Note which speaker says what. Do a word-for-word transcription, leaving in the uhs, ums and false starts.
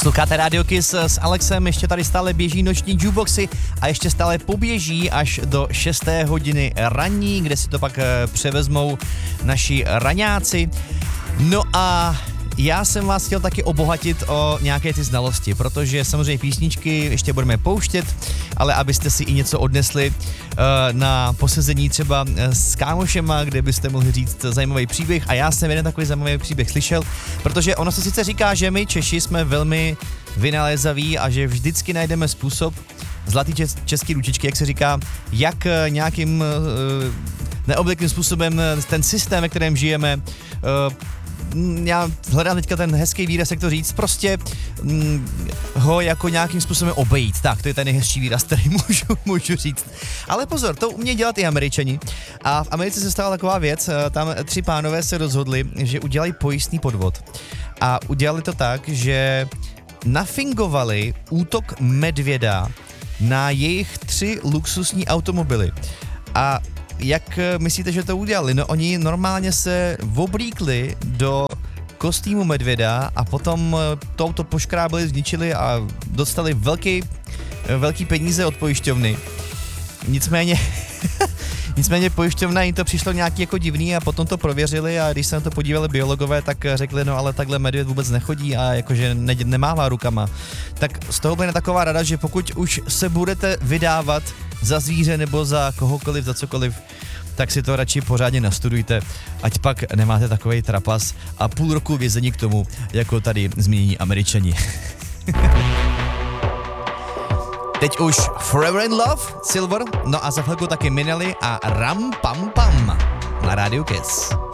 Speaker 1: Posloucháte Radio Kiss s Alexem, ještě tady stále běží noční jukeboxy a ještě stále poběží až do šesté hodiny ranní, kde si to pak převezmou naši raňáci. No a já jsem vás chtěl taky obohatit o nějaké ty znalosti, protože samozřejmě písničky ještě budeme pouštět, ale abyste si i něco odnesli uh, na posezení třeba s kámošema, kde byste mohli říct zajímavý příběh. A já jsem jeden takový zajímavý příběh slyšel, protože ono se sice říká, že my Češi jsme velmi vynalézaví a že vždycky najdeme způsob, zlatý čes- český ručičky, jak se říká, jak nějakým uh, neobvyklým způsobem ten systém, ve kterém žijeme, uh, já hledám teďka ten hezký výraz, jak to říct, prostě hm, ho jako nějakým způsobem obejít. Tak, to je ten nejhezčí výraz, který můžu, můžu říct. Ale pozor, to umějí dělat i Američani. A v Americe se stala taková věc, tam tři pánové se rozhodli, že udělají pojistný podvod. A udělali to tak, že nafingovali útok medvěda na jejich tři luxusní automobily. A jak myslíte, že to udělali? No oni normálně se oblíkli do kostýmu medvěda a potom touto poškrábili, zničili a dostali velký, velký peníze od pojišťovny. Nicméně, nicméně pojišťovna jim to přišlo nějaký jako divný a potom to prověřili a když se na to podívali biologové, tak řekli, no ale takhle medvěd vůbec nechodí a jakože ne, nemává rukama. Tak z toho bude taková rada, že pokud už se budete vydávat za zvíře nebo za kohokoliv, za cokoliv, tak si to radši pořádně nastudujte, ať pak nemáte takovej trapas a půl roku vězení k tomu, jako tady zmínění Američani. Teď už Forever in Love, Silver, no a za chvilku taky Minelly a Ram Pam Pam na Radio Kiss.